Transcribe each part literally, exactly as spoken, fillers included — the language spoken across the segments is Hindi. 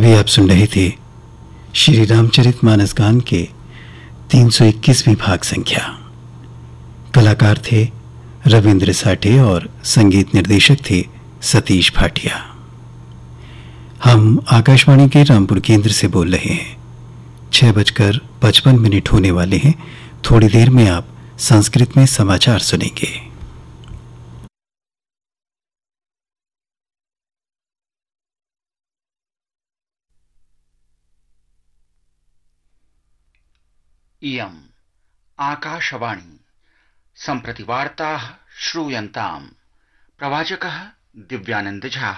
अभी आप सुन रहे थे श्री रामचरितमानस गान के तीन सौ इक्कीसवीं भाग संख्या। कलाकार थे रविंद्र साठे और संगीत निर्देशक थे सतीश भाटिया। हम आकाशवाणी के रामपुर केंद्र से बोल रहे हैं। छह बजकर पचपन मिनट होने वाले हैं। थोड़ी देर में आप संस्कृत में समाचार सुनेंगे। इयम् आकाशवाणी सम्प्रति वार्ताः श्रूयन्ताम्। प्रवाचकः दिव्यानंद झा।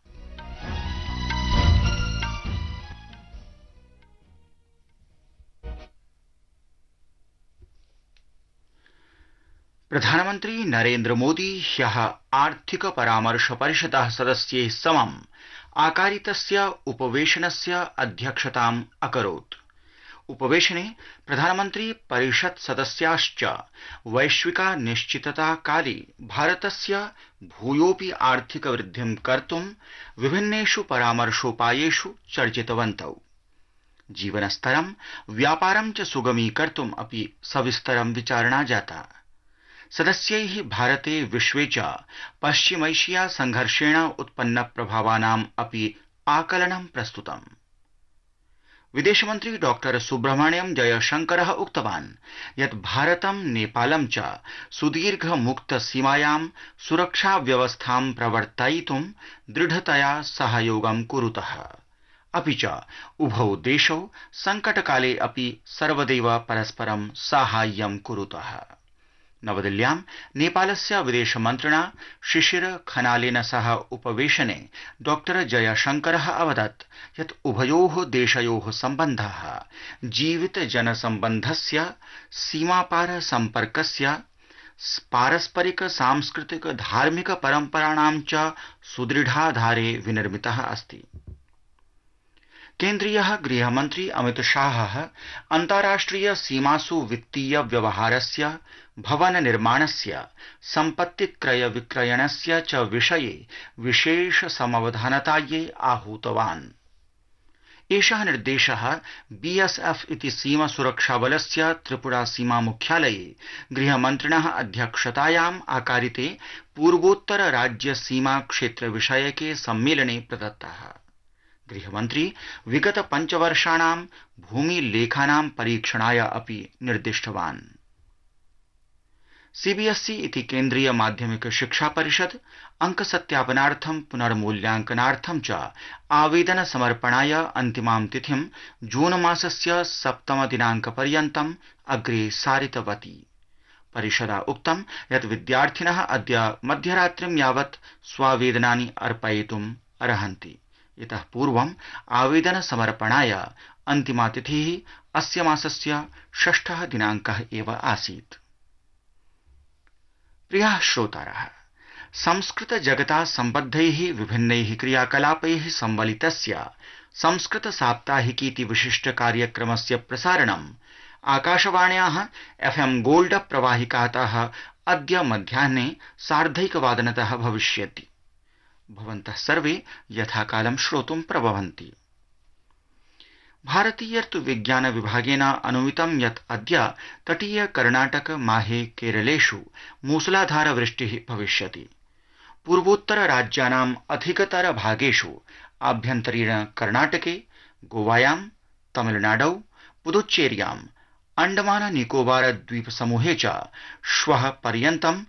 प्रधानमन्त्री नरेन्द्र मोदी ह्यः आर्थिक परामर्श परिषदः सदस्यैः समम् आकारितस्य उपवेशनस्य अध्यक्षताम् अकरोत्। उपवेशने प्रधानमन्त्री परिषत् सदस्याश्च वैश्विकानिश्चितता काले भारतस्य भूयोऽपि आर्थिक वृद्धिं कर्तुं विभिन्नेषु परामर्शोपायेषु चर्चितवन्तौ। जीवनस्तरं व्यापारं च सुगमीकर्तुम् अपि सविस्तरं विचारणा जाता। सदस्यैः भारते विश्वे च पश्चिमैशिया संघर्षेण उत्पन्न प्रभावानाम् अपि आकलनं प्रस्तुतम्। विदेशमन्त्री डॉक्टर सुब्रह्मण्यम जयशंकरः उक्तवान् यत् भारतं नेपालं च सुदीर्घ मुक्त सीमायां सुरक्षा व्यवस्थां प्रवर्तयितुं दृढतया सहयोगं कुरुतः। अपि च उभौ देशौ संकटकाले अपि सर्वदैव परस्परं साहाय्यं कुरुतः। नवदिल्ल्यां नेपालस्य विदेशमन्त्रिणा शिशिर खनालेन सह उपवेशने डॉक्टर जयशंकरः अवदत् यत् उभयोः देशयोः सम्बन्धः जीवित जनसम्बन्धस्य सीमापार सम्पर्कस्य पारस्परिक सांस्कृतिक धार्मिक परम्पराणां च सुदृढाधारे विनिर्मितः अस्ति। केन्द्रीयः गृहमन्त्री अमित शाहः अन्ताराष्ट्रिय सीमासु वित्तीय व्यवहारस्य भवन निर्माणस्य सम्पत्ति क्रय विक्रयणस्य च विषये विशेष समवधानतायै आहूतवान्। एषः निर्देशः बीएसएफ इति सीमा सुरक्षा बलस्य त्रिपुरा सीमा मुख्यालये गृहमन्त्रिणः अध्यक्षतायाम् आकारिते पूर्वोत्तर राज्य सीमा क्षेत्र विषयके सम्मेलने प्रदत्तः। गृहमन्त्री विगत पञ्चवर्षाणां भूमिलेखानां परीक्षणाय अपि निर्दिष्टवान्। सीबीएसई इति केन्द्रीय माध्यमिक शिक्षा परिषद अंक सत्यापनार्थं पुनर्मूल्यांकनार्थं च आवेदन समर्पणाय अन्तिमां तिथिं जून मासस्य सप्तम दिनांक पर्यन्तम् अग्रे सारितवती। परिषदा उक्तं यत् विद्यार्थिनः अद्य मध्यरात्रिं यावत् स्वावेदनानि अर्पयितुम् अर्हन्ति। इतः पूर्वम् आवेदन समर्पणाय अन्तिमा तिथिः अस्य मासस्य षष्ठः दिनाङ्कः एव आसीत्। प्रियाः श्रोतारः, संस्कृत जगता सम्बद्धैः विभिन्नैः क्रियाकलापैः सम्बलितस्य संस्कृत साप्ताहिकीति विशिष्ट कार्यक्रमस्य प्रसारणम् आकाशवाण्याः एफएम गोल्ड प्रवाहिकातः अद्य मध्याह्ने सार्धैकवादनतः भविष्यति। भवन्तः सर्वे यथाकालं श्रोतुं प्रभवन्ति। भारतीय ऋतुविज्ञान विभागेन अनुमितं यत् अद्य तटीय कर्णाटक माहे केरलेषु मूसलाधार वृष्टिः भविष्यति। पूर्वोत्तर राज्यानाम् अधिकतर भागेषु आभ्यन्तरीण कर्णाटके, गोवायां, तमिलनाडौ, पुदुच्चेर्यां, अंडमान निकोबार द्वीप समूहे च श्वः पर्यन्तम्